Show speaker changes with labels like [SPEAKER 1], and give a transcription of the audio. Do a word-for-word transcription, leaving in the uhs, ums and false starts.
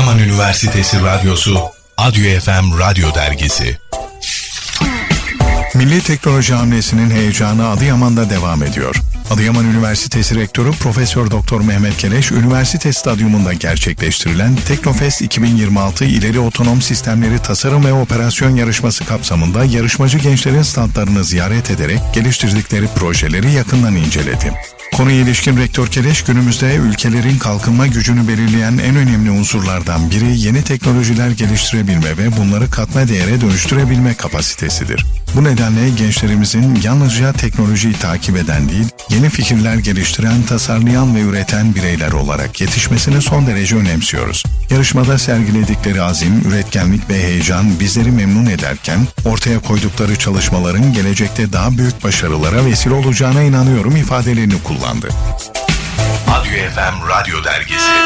[SPEAKER 1] Adıyaman Üniversitesi Radyosu, Adyo F M Radyo Dergisi. Milli Teknoloji Hamlesi'nin heyecanı Adıyaman'da devam ediyor. Adıyaman Üniversitesi Rektörü Profesör Doktor Mehmet Keleş, üniversite stadyumunda gerçekleştirilen Teknofest iki bin yirmi altı İleri Otonom Sistemleri Tasarım ve Operasyon Yarışması kapsamında yarışmacı gençlerin standlarını ziyaret ederek geliştirdikleri projeleri yakından inceledi. Konuya ilişkin Rektör Keleş, günümüzde ülkelerin kalkınma gücünü belirleyen en önemli unsurlardan biri yeni teknolojiler geliştirebilme ve bunları katma değere dönüştürebilme kapasitesidir. Bu nedenle gençlerimizin yalnızca teknolojiyi takip eden değil, yeni fikirler geliştiren, tasarlayan ve üreten bireyler olarak yetişmesini son derece önemsiyoruz. Yarışmada sergiledikleri azim, üretkenlik ve heyecan bizleri memnun ederken, ortaya koydukları çalışmaların gelecekte daha büyük başarılara vesile olacağına inanıyorum ifadelerini kullandı. Adyo F M Radyo Dergisi.